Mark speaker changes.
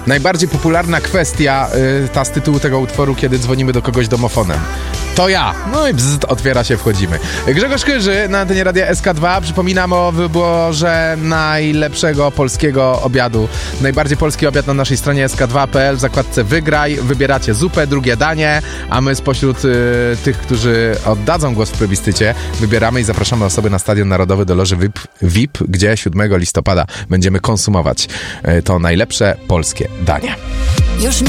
Speaker 1: Najbardziej popularna kwestia, ta z tytułu tego utworu, kiedy dzwonimy do kogoś domofonem. To ja. No i bzz, otwiera się, wchodzimy. Grzegorz Chyży na antenie Radia SK2. Przypominam o wyborze najlepszego polskiego obiadu. Najbardziej polski obiad na naszej stronie sk2.pl. W zakładce Wygraj. Wybieracie zupę, drugie danie, a my spośród tych, którzy oddadzą głos w plebiscycie, wybieramy i zapraszamy osoby na Stadion Narodowy do loży VIP, gdzie 7 listopada będziemy konsumować to najlepsze polskie danie.
Speaker 2: Już